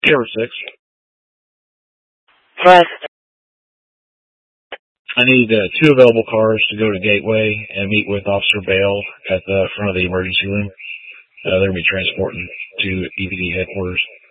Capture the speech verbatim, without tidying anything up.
Zero six. Press. I need uh, two available cars to go to Gateway and meet with Officer Bale at the front of the emergency room. Uh, they're going to be transporting to E P D headquarters.